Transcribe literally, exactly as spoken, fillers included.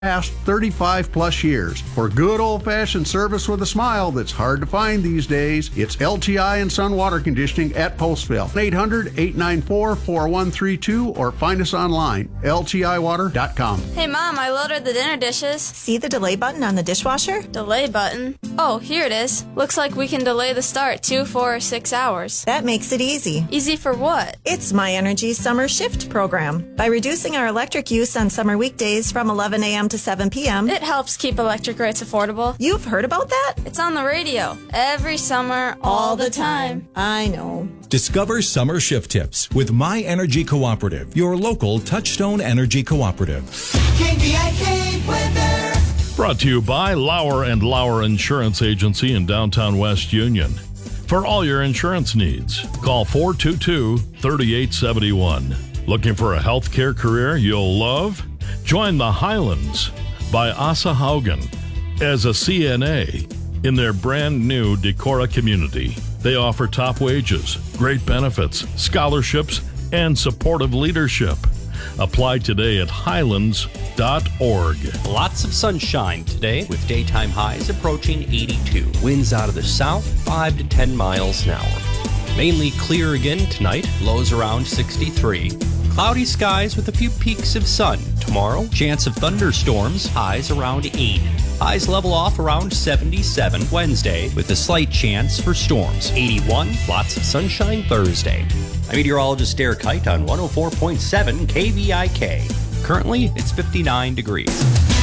past thirty-five plus years. For good old-fashioned service with a smile that's hard to find these days, it's L T I and Sun Water Conditioning at Postville. eight hundred, eight nine four, four one three two or find us online, L T I water dot com. Hey Mom, I loaded the dinner dishes. See the delay button on the dishwasher? Delay button? Oh, here it is. Looks like we can delay the start two, four, or six hours. That makes it easy. Easy for what? It's My Energy Summer Shift program. By reducing our electric use on summer weekdays from eleven a.m. to seven p.m., It helps keep electric rates affordable. You've heard about that? It's on the radio. Every summer, all the time. I know. Discover summer shift tips with My Energy Cooperative, your local Touchstone Energy Cooperative. K V I K weather. Brought to you by Lauer and Lauer Insurance Agency in downtown West Union. For all your insurance needs, call four two two, three eight seven one. Looking for a healthcare career you'll love? Join the Highlands by Asa Haugen as a C N A in their brand new Decorah community. They offer top wages, great benefits, scholarships, and supportive leadership. Apply today at highlands dot org. Lots of sunshine today with daytime highs approaching eighty-two. Winds out of the south, five to ten miles an hour. Mainly clear again tonight, lows around sixty-three. Cloudy skies with a few peaks of sun. Tomorrow, chance of thunderstorms, highs around eight. Highs level off around seventy-seven Wednesday with a slight chance for storms. eighty-one, lots of sunshine Thursday. I'm meteorologist Derek Height on one oh four point seven K V I K. Currently, it's fifty-nine degrees.